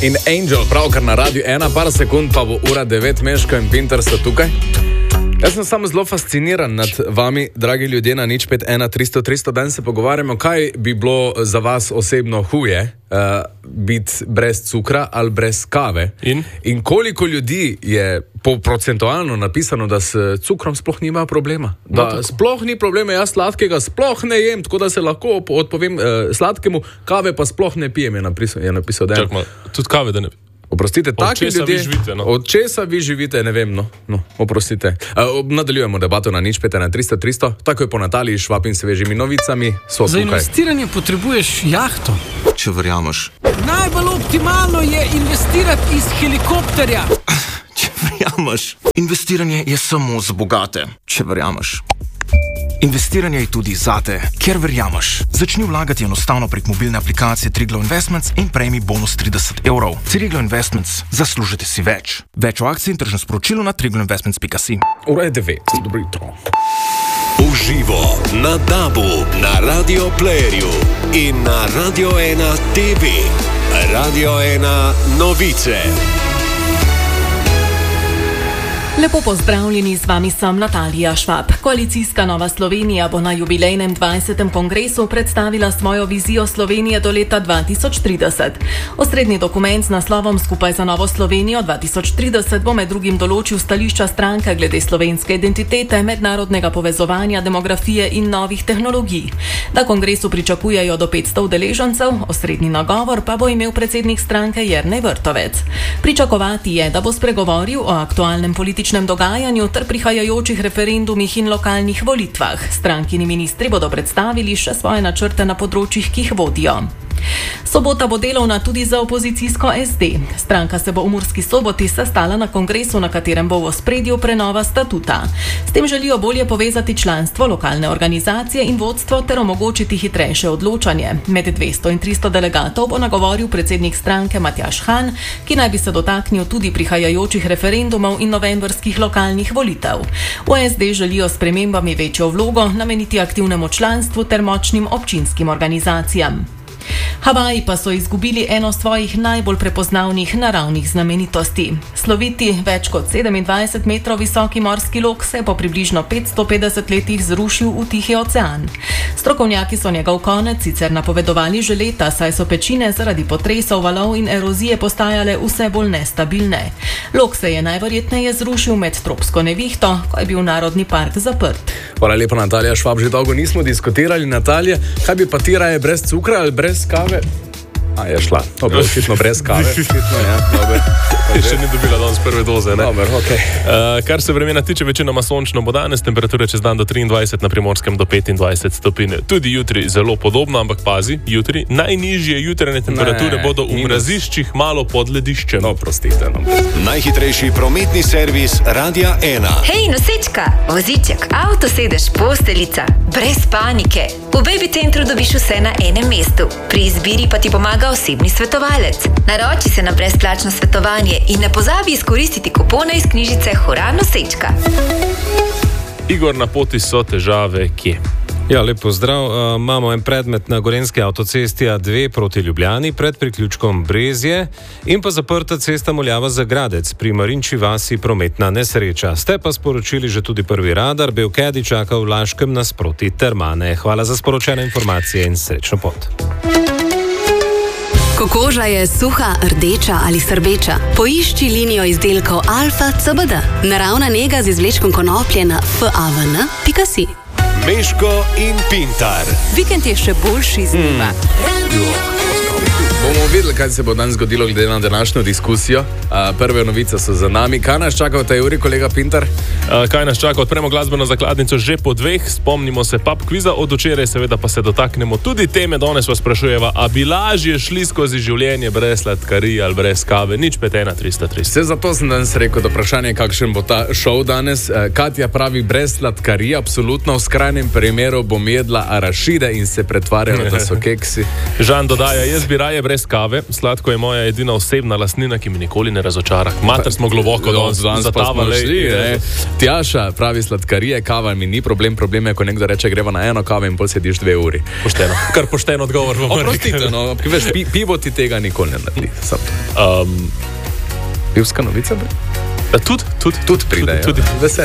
in Angel, pravkar na Radiu 1, par sekund pa bo ura 9, Meško in Pintar sta tukaj. Jaz sem samo zelo fasciniran nad vami, dragi ljudje, na 051 300 300. Danes se pogovarjamo, kaj bi bilo za vas osebno huje, biti brez cukra ali brez kave. In koliko ljudi je procentualno napisano, da s cukrom sploh nima problema. Da sploh ni problema, jaz sladkega sploh ne jem, tako da se lahko odpovem sladkemu, kave pa sploh ne pijem, je napisal. Čakaj, tudi kave, da ne pijem. Oprostite, taki ljudje, od česa vi živite, ne vem, oprostite. Nadaljujemo debato na 051 300 300, tako je po Nataliji Švab in svežimi novicami. Za investiranje potrebuješ jahto. Če verjameš. Najbolj optimalno je investirati iz helikopterja. Če verjameš. Investiranje je samo za bogate. Če verjameš. Investiranje je tudi zate, ker verjameš. Začni vlagati enostavno prek mobilne aplikacije Triglav Investments in prejmi bonus 30 €. Triglav Investments, zaslužite si več. Več o akciji in tržnem sporočilu na triglavinvestments.si. Ura je 9, dobro jutro. Uživo na DAB-u, na Radio Playerju in na Radio 1 TV. Radio 1 novice. Lepo pozdravljeni, z vami sem Natalija Švab. Koalicijska Nova Slovenija bo na jubilejnem 20. kongresu predstavila svojo vizijo Slovenije do leta 2030. Osrednji dokument z naslovom Skupaj za Novo Slovenijo 2030 bo med drugim določil stališča stranke glede slovenske identitete, mednarodnega povezovanja, demografije in novih tehnologij. Na kongresu pričakujejo do 500 udeležencev, osrednji nagovor pa bo imel predsednik stranke Jernej Vrtovec. Pričakovati je, da bo spregovoril o aktualnem političnem dogajanju ter prihajajočih referendumih in lokalnih volitvah. Strankini ministri bodo predstavili še svoje načrte na področjih, ki jih vodijo. Sobota bo delovna tudi za opozicijsko SD. Stranka se bo v Murski Soboti sestala na kongresu, na katerem bo v ospredju prenova statuta. S tem želijo bolje povezati članstvo, lokalne organizacije in vodstvo ter omogočiti hitrejše odločanje. Med 200 in 300 delegatov bo nagovoril predsednik stranke Matjaž Han, ki naj bi se dotaknil tudi prihajajočih referendumov in novembrskih lokalnih volitev. V SD želijo s spremembami večjo vlogo nameniti aktivnemu članstvu ter močnim občinskim organizacijam. Havaji pa so izgubili eno svojih najbolj prepoznavnih naravnih znamenitosti. Sloviti, več kot 27 metrov visoki morski lok se je po približno 550 letih zrušil v Tihi ocean. Strokovnjaki so njegov konec sicer napovedovali že leta, saj so pečine zaradi potresov, valov in erozije postajale vse bolj nestabilne. Lok se je najverjetneje zrušil med tropsko nevihto, ko je bil narodni park zaprt. Hvala lepa, Natalija Švab, že dolgo nismo diskutirali. Natalija, kaj bi pa ti raje, brez cukra ali brez kave? Je šla. Očitno brez kave. Še ni dobila danes prve doze, ne? Dobar, okay. Kar se vremena tiče, večinoma sončno bo danes, temperature čez dan do 23, na Primorskem do 25 stopinj. Tudi jutri zelo podobno, ampak pazi, jutri najnižje jutranje temperature bodo v mraziščih malo pod lediščem. Prostite. Najhitrejši prometni servis Radia 1. Hej, nosečka, voziček, avtosedež, posteljica, brez panike. V Baby Centru dobiš vse na enem mestu. Pri izbiri pa ti pomaga osebni svetovalec. Naroči se na brezplačno svetovanje in ne pozabi izkoristiti kupone iz knjižice Hura nosečka. Igor, na poti so težave kje? Ja, lep pozdrav. Imamo en predmet na Gorenjski avtocesti A2 proti Ljubljani pred priključkom Brezje in pa zaprta cesta Moljava za Gradec. Pri Marinči vasi prometna nesreča. Ste pa sporočili že tudi prvi radar, Belkedi čaka v Laškem nasproti Termane. Hvala za sporočene informacije in srečno pot. Ko koža je suha, rdeča ali srbeča, poišči linijo izdelkov Alfa CBD. Naravna nega z izvlečkom konoplje na favn.si. Meško in Pintar. Vikend je še boljši z njima. Bomo videli, kaj se bo danes zgodilo glede na današnjo diskusijo. Prve novice so za nami. Kaj nas čaka v tej uri, kolega Pintar? Kaj nas čaka? Odpremo glasbeno zakladnico že po 2. Spomnimo se pub kviza od včeraj, seveda pa se dotaknemo tudi teme. Danes vas sprašujeva, a bi lažje šli skozi življenje brez sladkarij ali brez kave? 051 300 300. Vse zato sem danes rekel, da vprašanje, kakšen bo ta šov danes. Katja pravi, brez sladkarij, absolutno. V skrajnem primeru bom jedla arašide in se pretvarjala, da so keksi. Žan dodaja, jaz bi raje brez brez kave. Sladko je moja edina osebna lastnina, ki mi nikoli ne razočara. Mater smo globoko zatavali. Tjaša pravi sladkarije, kava mi ni problem. Problem je, ko nekdo reče, greva na eno kavo in pol sediš 2 uri. Pošteno. Kar pošten odgovor. Oprostite, no, veš, pivo ti tega nikoli ne naredi. Pivska novica? Tudi pride. Tudi.